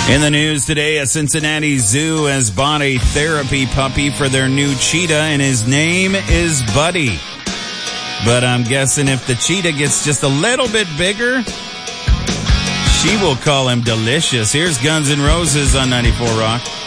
In the news today, a Cincinnati zoo has bought a therapy puppy for their new cheetah, and his name is Buddy. But I'm guessing if the cheetah gets just a little bit bigger, she will call him Delicious. Here's Guns N' Roses on 94 Rock.